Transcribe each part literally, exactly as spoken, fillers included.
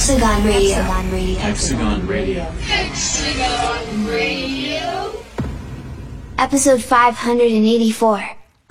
Hexagon Radio. Hexagon Radio. Hexagon Radio. Hexagon Radio. Episode five hundred eighty-four.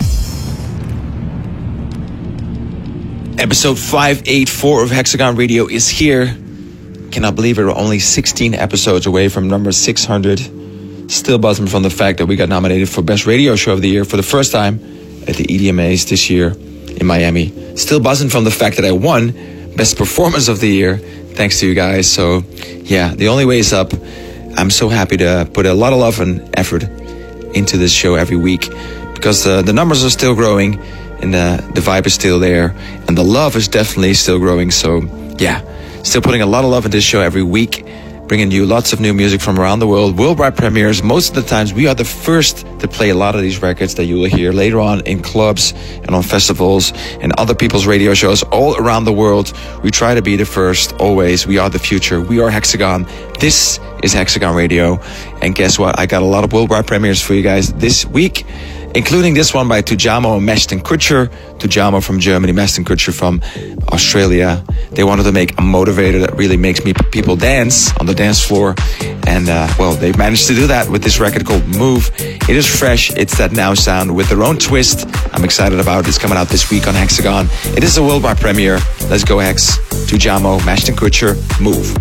Episode five eighty-four of Hexagon Radio is here. Cannot believe it, we're only sixteen episodes away from number six hundred. Still buzzing from the fact that we got nominated for Best Radio Show of the Year for the first time at the E D M As this year in Miami. Still buzzing from the fact that I won Best Performance of the Year, thanks to you guys. So yeah, the only way is up. I'm so happy to put a lot of love and effort into this show every week because uh, the numbers are still growing and uh, the vibe is still there and the love is definitely still growing. So yeah, still putting a lot of love in this show every week, bringing you lots of new music from around the world, worldwide premieres. Most of the times we are the first to play a lot of these records that you will hear later on in clubs and on festivals and other people's radio shows all around the world. We try to be the first, always. We are the future. We are Hexagon. This is Hexagon Radio. And guess what? I got a lot of worldwide premieres for you guys this week, including this one by Tujamo and Ashton Kutcher. Tujamo from Germany, Ashton Kutcher from Australia. They wanted to make a motivator that really makes me people dance on the dance floor. And, uh, well, they managed to do that with this record called Move. It is fresh. It's that now sound with their own twist. I'm excited about it. It's coming out this week on Hexagon. It is a worldwide premiere. Let's go, Hex. Tujamo, Ashton Kutcher, Move.